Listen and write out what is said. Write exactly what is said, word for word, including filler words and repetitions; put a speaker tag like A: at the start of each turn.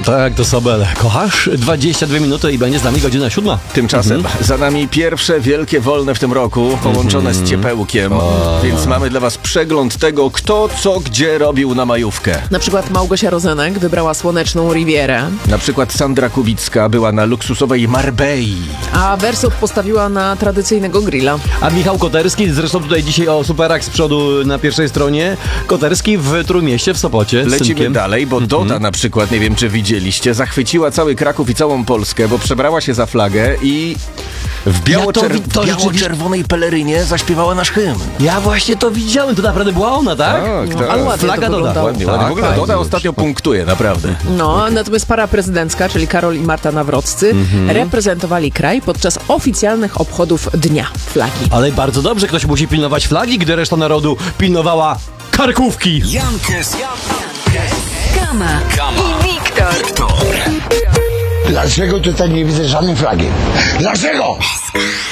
A: Tak, to Sobel. Kochasz? dwadzieścia dwie minuty i będzie z nami godzina siódma.
B: Tymczasem
A: Mhm.
B: za nami pierwsze wielkie wolne w tym roku, połączone
A: Mhm.
B: z ciepełkiem,
A: O.
B: więc mamy dla was przegląd tego, kto co gdzie robił na majówkę.
C: Na przykład Małgosia Rozenek wybrała słoneczną Rivierę,
B: Na przykład Sandra Kubicka była na luksusowej Marbei.
C: a Wersot postawiła na tradycyjnego grilla.
A: A Michał Koterski, zresztą tutaj dzisiaj o superach z przodu na pierwszej stronie. Koterski w Trójmieście w Sopocie z
B: Lecimy
A: synkiem.
B: dalej, bo Doda na przykład, nie wiem czy widzieliście, zachwyciła cały Kraków i całą Polskę, bo przebrała się za flagę i w biało-czer-
A: Ja to wi- to
B: w
A: rzeczywiście-
B: biało-czerwonej pelerynie zaśpiewała nasz hymn.
A: Ja właśnie to widziałem, to naprawdę była ona, tak?
B: Tak,
C: No,
B: tak.
C: ale ładnie
A: Flaga
C: to
A: Doda.
C: wyglądało.
B: Ładnie, ładnie.
A: Tak,
B: W ogóle
A: tak.
B: Doda ostatnio punktuje, naprawdę.
C: No, natomiast para prezydencka, czyli Karol i Marta Nawroccy,
A: Mhm.
C: reprezentowali kraj podczas oficjalnych obchodów Dnia Flagi.
A: Ale bardzo dobrze, ktoś musi pilnować flagi, gdy reszta narodu pilnowała karkówki.
D: Jankes,
E: Kama i Wiktor.
F: Dlaczego tutaj nie widzę żadnej flagi? Dlaczego?